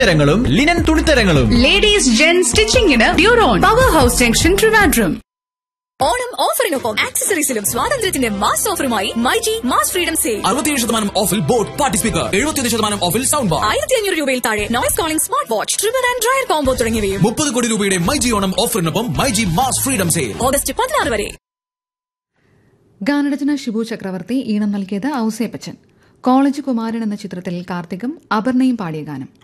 തരങ്ങളും linen തുണിത്തരങ്ങളും ladies gen സ്റ്റിച്ചിങ്ങിന് ഡ്യൂറോൺ power house junction Trivandrum. Onam ഓഫറിനൊപ്പം ആക്സസറീസിലും സ്വാതന്ത്ര്യത്തിന്റെ mass ഓഫറുമായി myG mass freedom sale. 67% ഓഫിൽ boat party speaker, 71% ഓഫിൽ sound bar, 1500 രൂപയിൽ താഴെ noise calling smart watch, trimmer and dryer combo തുടങ്ങിയവയും. 30 കോടി രൂപയുടെ myG Onam ഓഫറിനൊപ്പം myG mass freedom sale August 16 വരെ. ഗാനരചന ഷിബു ചക്രവർത്തി, ഈണം നൽകിയത് ഔസേപ്പച്ചൻ. കോളേജ് കുമാരൻ എന്ന ചിത്രത്തിൽ കാർത്തികും അപർണയും പാടിയ ഗാനം.